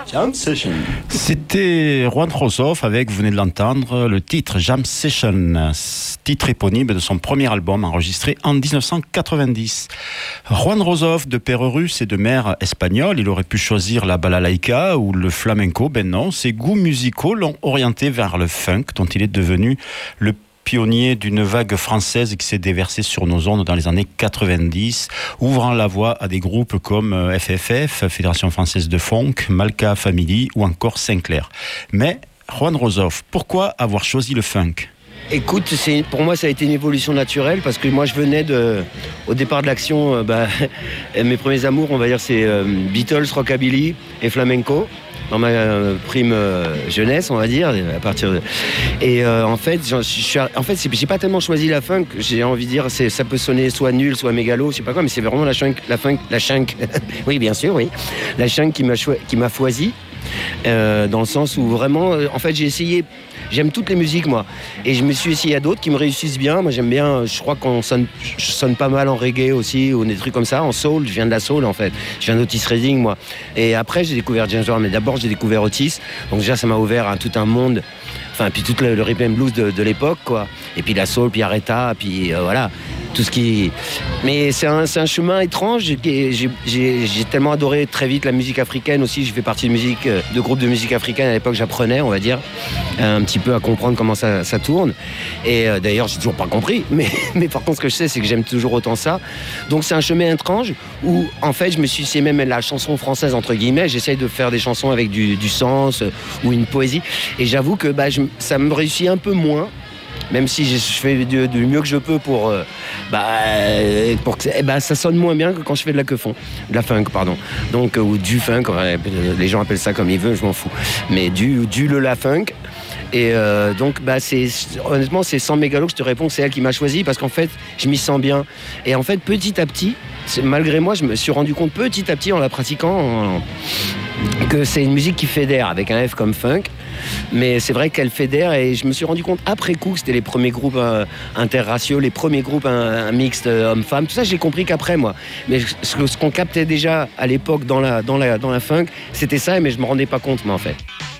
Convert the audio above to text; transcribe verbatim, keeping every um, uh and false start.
Jam Session. C'était Juan Rossoff avec, vous venez de l'entendre, le titre Jam Session, titre éponyme de son premier album enregistré en dix-neuf cent quatre-vingt-dix. Juan Rossoff, de père russe et de mère espagnole, il aurait pu choisir la balalaïka ou le flamenco, ben non, ses goûts musicaux l'ont orienté vers le funk, dont il est devenu le pionnier d'une vague française qui s'est déversée sur nos ondes dans les années quatre-vingt-dix, ouvrant la voie à des groupes comme F F F, Fédération Française de Funk, Malka Family ou encore Sinclair. Mais Juan Rossoff, pourquoi avoir choisi le funk ? Écoute, c'est, pour moi, ça a été une évolution naturelle parce que moi, je venais de, au départ de l'action, euh, bah, mes premiers amours, on va dire, c'est euh, Beatles, rockabilly et flamenco. Dans ma euh, prime euh, jeunesse, on va dire, à partir de... Et euh, en fait, je suis, en fait, c'est, j'ai pas tellement choisi la funk. J'ai envie de dire, c'est, ça peut sonner soit nul, soit mégalo, je sais pas quoi, mais c'est vraiment la funk, la funk, la funk. Oui, bien sûr, oui, la funk qui m'a cho- qui m'a foisi. Euh, dans le sens où vraiment, euh, en fait, j'ai essayé. J'aime toutes les musiques, moi, et je me suis essayé à d'autres qui me réussissent bien. Moi, j'aime bien. Je crois qu'on sonne, je sonne pas mal en reggae aussi, ou des trucs comme ça, en soul. Je viens de la soul, en fait. Je viens d'Otis Redding, moi. Et après, j'ai découvert James Brown, mais d'abord, j'ai découvert Otis. Donc déjà, ça m'a ouvert à tout un monde. Enfin, puis tout le, le rhythm and blues de, de l'époque, quoi. Et puis la soul, puis Aretha, puis euh, voilà. Tout ce qui... Mais c'est un, c'est un chemin étrange. J'ai, j'ai, j'ai tellement adoré très vite la musique africaine aussi. J'ai fait partie de, musique, de groupes de musique africaine. À l'époque, j'apprenais, on va dire, un petit peu à comprendre comment ça, ça tourne. Et euh, d'ailleurs, j'ai toujours pas compris. Mais, mais par contre, ce que je sais, c'est que j'aime toujours autant ça. Donc, c'est un chemin étrange où, en fait, je me suis... C'est même la chanson française, entre guillemets. J'essaye de faire des chansons avec du, du sens euh, ou une poésie. Et j'avoue que bah, je, ça me réussit un peu moins. Même si je fais du, du mieux que je peux pour, euh, bah, pour que eh ben, ça sonne moins bien que quand je fais de la queue-fond, de la funk, pardon. Donc, euh, ou du funk, ouais, les gens appellent ça comme ils veulent, je m'en fous. Mais du, du le la funk. Et euh, donc, bah, c'est, honnêtement, c'est sans mégalo que je te réponds, c'est elle qui m'a choisi parce qu'en fait, je m'y sens bien. Et en fait, petit à petit, malgré moi, je me suis rendu compte petit à petit en la pratiquant en, que c'est une musique qui fédère avec un F comme funk. Mais c'est vrai qu'elle fédère et je me suis rendu compte après coup que c'était les premiers groupes euh, interraciaux, les premiers groupes un, un mixte euh, homme-femme. Tout ça, j'ai compris qu'après, moi. Mais ce, ce qu'on captait déjà à l'époque dans la, dans la, dans la funk, c'était ça, mais je me rendais pas compte, moi, en fait.